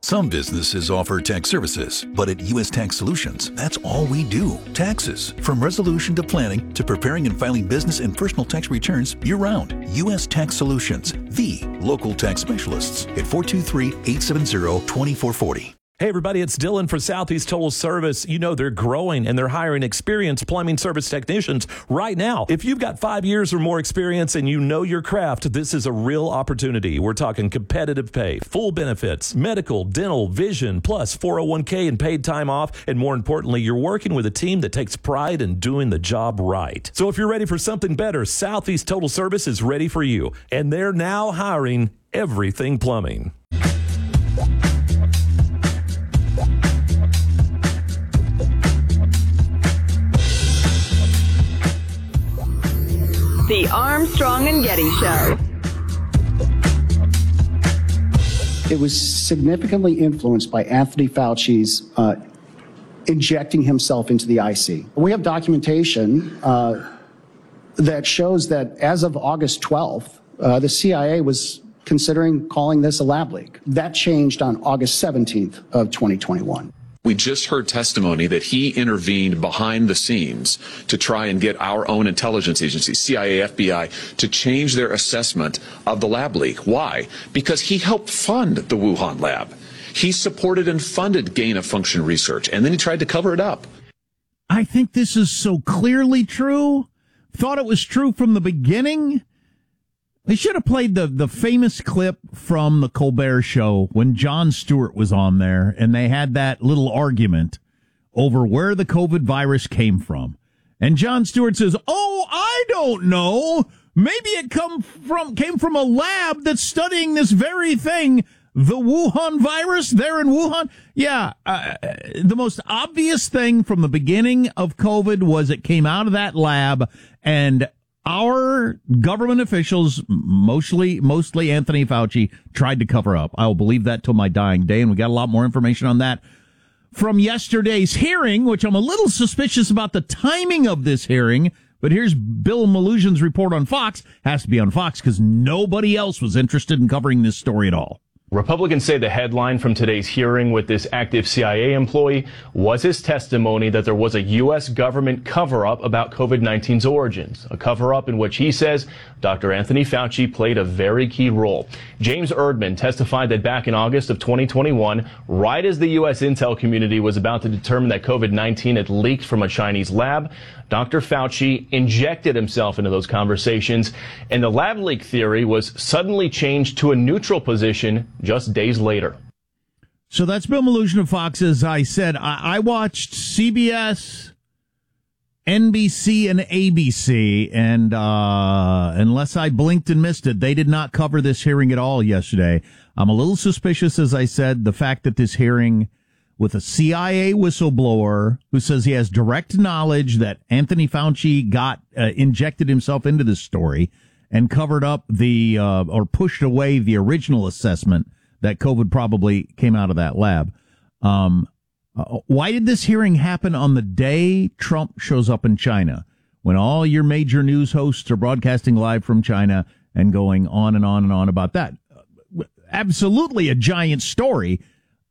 Some businesses offer tax services, but at U.S. Tax Solutions, that's all we do. Taxes. From resolution to planning to preparing and filing business and personal tax returns year-round. U.S. Tax Solutions, the local tax specialists at 423-870-2440. Hey, everybody, it's Dylan for Southeast Total Service. You know they're growing and they're hiring experienced plumbing service technicians right now. If you've got 5 years or more experience and you know your craft, this is a real opportunity. We're talking competitive pay, full benefits, medical, dental, vision, plus 401k and paid time off. And more importantly, you're working with a team that takes pride in doing the job right. So if you're ready for something better, Southeast Total Service is ready for you. And they're now hiring everything plumbing. The Armstrong and Getty Show. It was significantly influenced by Anthony Fauci's injecting himself into the IC. We have documentation that shows that as of August 12th, the CIA was considering calling this a lab leak. That changed on August 17th of 2021. We just heard testimony that he intervened behind the scenes to try and get our own intelligence agencies, CIA, FBI, to change their assessment of the lab leak. Why? Because he helped fund the Wuhan lab. He supported and funded gain-of-function research, and then he tried to cover it up. I think this is so clearly true. Thought it was true from the beginning. They should have played the famous clip from the Colbert Show when Jon Stewart was on there and they had that little argument over where the COVID virus came from. And Jon Stewart says, "Oh, I don't know. Maybe it came from a lab that's studying this very thing, the Wuhan virus there in Wuhan." Yeah, the most obvious thing from the beginning of COVID was it came out of that lab, and our government officials, mostly Anthony Fauci, tried to cover up. I will believe that till my dying day, and we got a lot more information on that from yesterday's hearing, which I'm a little suspicious about the timing of this hearing. But here's Bill Melugion's report on Fox. Has to be on Fox because nobody else was interested in covering this story at all. Republicans say the headline from today's hearing with this active CIA employee was his testimony that there was a U.S. government cover-up about COVID-19's origins, a cover-up in which he says Dr. Anthony Fauci played a very key role. James Erdman testified that back in August of 2021, right as the U.S. intel community was about to determine that COVID-19 had leaked from a Chinese lab, Dr. Fauci injected himself into those conversations, and the lab leak theory was suddenly changed to a neutral position just days later. So that's Bill Melugio of Fox. As I said, I watched CBS, NBC, and ABC, and unless I blinked and missed it, they did not cover this hearing at all yesterday. I'm a little suspicious, as I said, the fact that this hearing with a CIA whistleblower who says he has direct knowledge that Anthony Fauci got injected himself into this story and covered up or pushed away the original assessment that COVID probably came out of that lab. Why did this hearing happen on the day Trump shows up in China, when all your major news hosts are broadcasting live from China and going on and on and on about that? Absolutely a giant story.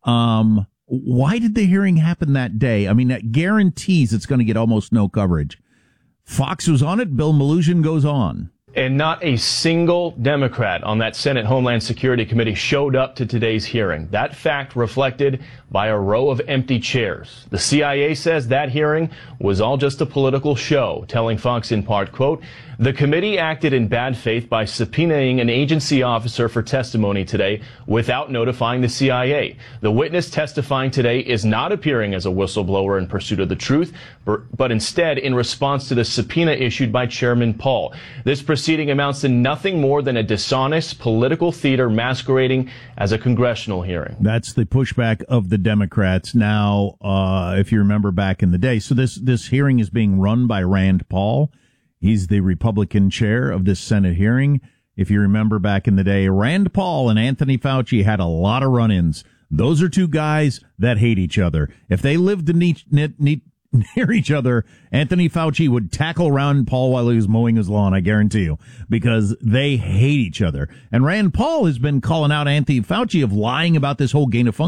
Why did the hearing happen that day? I mean, that guarantees it's going to get almost no coverage. Fox was on it. Bill Melugio goes on. And not a single Democrat on that Senate Homeland Security Committee showed up to today's hearing. That fact reflected by a row of empty chairs. The CIA says that hearing was all just a political show, telling Fox in part, quote, "The committee acted in bad faith by subpoenaing an agency officer for testimony today without notifying the CIA. The witness testifying today is not appearing as a whistleblower in pursuit of the truth, but instead in response to the subpoena issued by Chairman Paul. This proceeding amounts to nothing more than a dishonest political theater masquerading as a congressional hearing." That's the pushback of the Democrats. Now, if you remember back in the day, so this hearing is being run by Rand Paul. He's the Republican chair of this Senate hearing. If you remember back in the day, Rand Paul and Anthony Fauci had a lot of run-ins. Those are two guys that hate each other. If they lived near each other, Anthony Fauci would tackle Rand Paul while he was mowing his lawn, I guarantee you, because they hate each other. And Rand Paul has been calling out Anthony Fauci of lying about this whole gain of function